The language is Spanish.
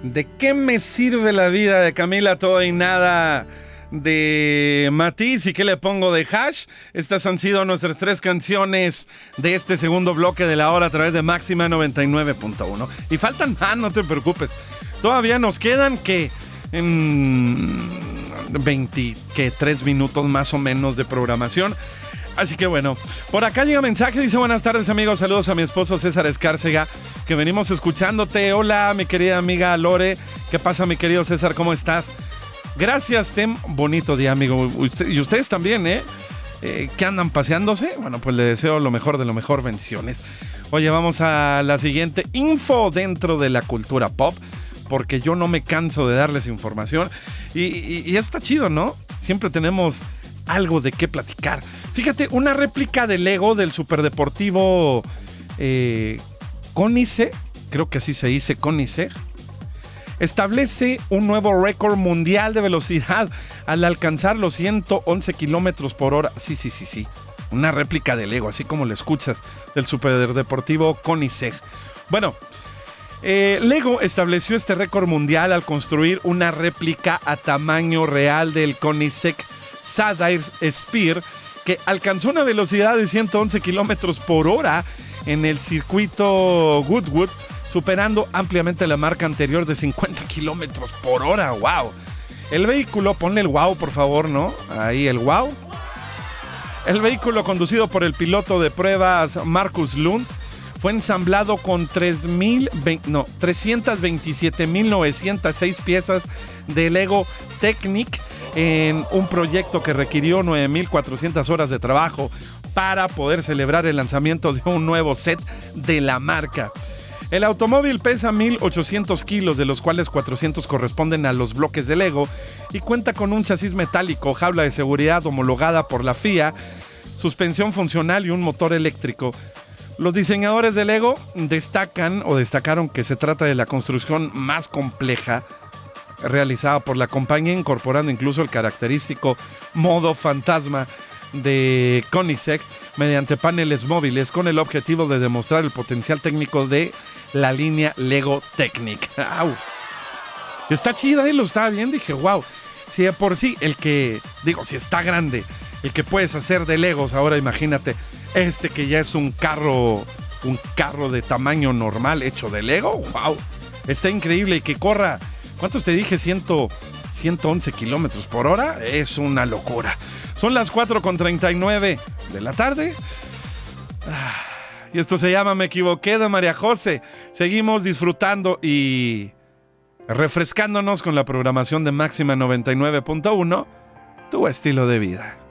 ¿De qué me sirve la vida de Camila Todo y Nada de Matiz? ¿Y qué le pongo de Hash? Estas han sido nuestras 3 canciones de este segundo bloque de la hora a través de Máxima 99.1. Y faltan más, no te preocupes. Todavía nos quedan 23 minutos más o menos de programación. Así que bueno, por acá llega mensaje, dice: buenas tardes amigos, saludos a mi esposo César Escárcega, que venimos escuchándote. Hola mi querida amiga Lore, ¿qué pasa mi querido César? ¿Cómo estás? Gracias, Tem, bonito día amigo. Y ustedes también, ¿qué andan paseándose? Bueno, pues le deseo lo mejor de lo mejor, bendiciones. Oye, vamos a la siguiente info dentro de la cultura pop, porque yo no me canso de darles información. Y está chido, ¿no? Siempre tenemos algo de qué platicar. Fíjate, una réplica de Lego del superdeportivo Koenigsegg, creo que así se dice, Koenigsegg, establece un nuevo récord mundial de velocidad al alcanzar los 111 kilómetros por hora. Sí. Una réplica de Lego, así como lo escuchas, del superdeportivo Koenigsegg. Bueno, Lego estableció este récord mundial al construir una réplica a tamaño real del Koenigsegg Sadair Spear, que alcanzó una velocidad de 111 kilómetros por hora en el circuito Goodwood, superando ampliamente la marca anterior de 50 kilómetros por hora. ¡Wow! El vehículo, ponle el wow por favor, ¿no? Ahí el wow. El vehículo, conducido por el piloto de pruebas Markus Lund, fue ensamblado con 327.906 piezas de Lego Technic en un proyecto que requirió 9.400 horas de trabajo para poder celebrar el lanzamiento de un nuevo set de la marca. El automóvil pesa 1.800 kilos, de los cuales 400 corresponden a los bloques de Lego, y cuenta con un chasis metálico, jaula de seguridad homologada por la FIA, suspensión funcional y un motor eléctrico. Los diseñadores de Lego destacaron que se trata de la construcción más compleja realizada por la compañía, incorporando incluso el característico modo fantasma de Koenigsegg mediante paneles móviles, con el objetivo de demostrar el potencial técnico de la línea Lego Technic. ¡Au! Está chida, lo estaba viendo y dije, wow, si de por sí si está grande, el que puedes hacer de Legos, ahora imagínate que ya es un carro de tamaño normal hecho de Lego. ¡Wow! Está increíble, y que corra, ¿cuántos te dije? 111 kilómetros por hora. Es una locura. Son las 4:39 de la tarde. Y esto se llama Me Equivoqué, de María José. Seguimos disfrutando y refrescándonos con la programación de Máxima 99.1, tu estilo de vida.